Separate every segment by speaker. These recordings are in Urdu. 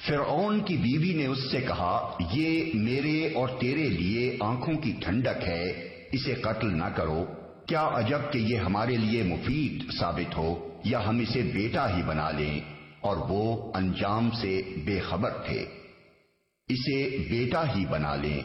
Speaker 1: فرعون کی بیوی نے اس سے کہا، یہ میرے اور تیرے لیے آنکھوں کی ٹھنڈک ہے، اسے قتل نہ کرو، کیا عجب کہ یہ ہمارے لیے مفید ثابت ہو، یا ہم اسے بیٹا ہی بنا لیں۔ اور وہ انجام سے بے خبر تھے، اسے بیٹا ہی بنا لیں۔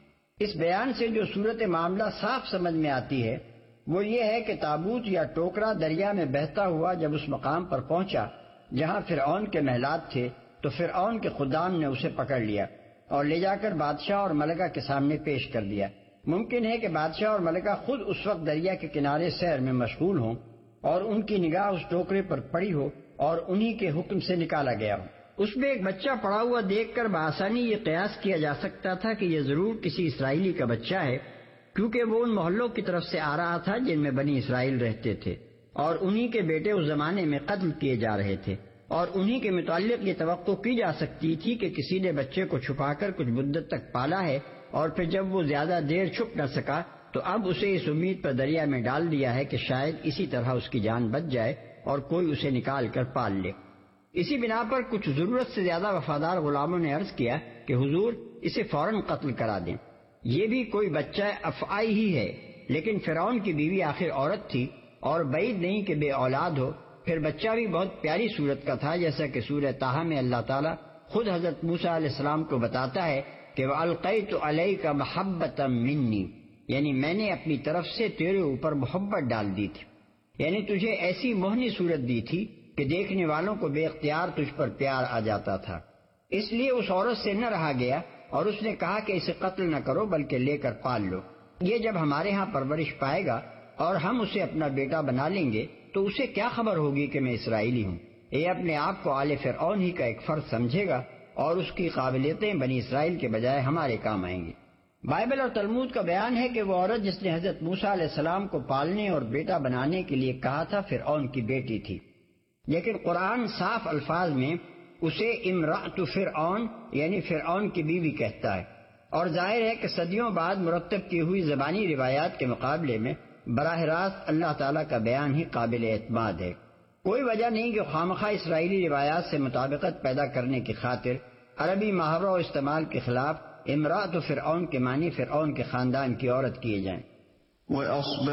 Speaker 2: اس بیان سے جو صورت معاملہ صاف سمجھ میں آتی ہے وہ یہ ہے کہ تابوت یا ٹوکرا دریا میں بہتا ہوا جب اس مقام پر پہنچا جہاں فرعون کے محلات تھے تو فرعون کے خدام نے اسے پکڑ لیا اور لے جا کر بادشاہ اور ملکہ کے سامنے پیش کر دیا۔ ممکن ہے کہ بادشاہ اور ملکہ خود اس وقت دریا کے کنارے سیر میں مشغول ہوں اور ان کی نگاہ اس ٹوکرے پر پڑی ہو اور انہی کے حکم سے نکالا گیا ہو۔ اس میں ایک بچہ پڑا ہوا دیکھ کر بآسانی یہ قیاس کیا جا سکتا تھا کہ یہ ضرور کسی اسرائیلی کا بچہ ہے، کیونکہ وہ ان محلوں کی طرف سے آ رہا تھا جن میں بنی اسرائیل رہتے تھے، اور انہی کے بیٹے اس زمانے میں قتل کیے جا رہے تھے، اور انہی کے متعلق یہ توقع کی جا سکتی تھی کہ کسی نے بچے کو چھپا کر کچھ مدت تک پالا ہے، اور پھر جب وہ زیادہ دیر چھپ نہ سکا تو اب اسے اس امید پر دریا میں ڈال دیا ہے کہ شاید اسی طرح اس کی جان بچ جائے اور کوئی اسے نکال کر پال لے۔ اسی بنا پر کچھ ضرورت سے زیادہ وفادار غلاموں نے عرض کیا کہ حضور اسے فوراً قتل کرا دیں، یہ بھی کوئی بچہ افعی ہی ہے، لیکن فرعون کی بیوی آخر عورت تھی اور بعید نہیں کہ بے اولاد ہو، پھر بچہ بھی بہت پیاری صورت کا تھا، جیسا کہ سورہ طٰہٰ میں اللہ تعالیٰ خود حضرت موسیٰ علیہ السلام کو بتاتا ہے کہ وَأَلْقَيْتُ عَلَيْكَ مَحَبَّةً مِّنِّي، یعنی میں نے اپنی طرف سے تیرے اوپر محبت ڈال دی تھی، یعنی تجھے ایسی موہنی صورت دی تھی کہ دیکھنے والوں کو بے اختیار تجھ پر پیار آ جاتا تھا۔ اس لیے اس عورت سے نہ رہا گیا اور اس نے کہا کہ اسے قتل نہ کرو بلکہ لے کر پال لو، یہ جب ہمارے ہاں پرورش پائے گا اور ہم اسے اپنا بیٹا بنا لیں گے تو اسے کیا خبر ہوگی کہ میں اسرائیلی ہوں، یہ اپنے آپ کو آل فرعون ہی کا ایک فرد سمجھے گا اور اس کی قابلیتیں بنی اسرائیل کے بجائے ہمارے کام آئیں گی۔ بائبل اور تلمود کا بیان ہے کہ وہ عورت جس نے حضرت موسیٰ علیہ السلام کو پالنے اور بیٹا بنانے کے لیے کہا تھا فرعون کی بیٹی تھی، لیکن قرآن صاف الفاظ میں اسے امرأۃ فرعون یعنی فرعون کی بیوی کہتا ہے، اور ظاہر ہے کہ صدیوں بعد مرتب کی ہوئی زبانی روایات کے مقابلے میں براہ راست اللہ تعالیٰ کا بیان ہی قابل اعتماد ہے۔ کوئی وجہ نہیں کہ خوامخواہ اسرائیلی روایات سے مطابقت پیدا کرنے کی خاطر عربی محاوروں اور استعمال کے خلاف امرأۃ فرعون کے معنی فرعون کے خاندان کی عورت کیے جائیں۔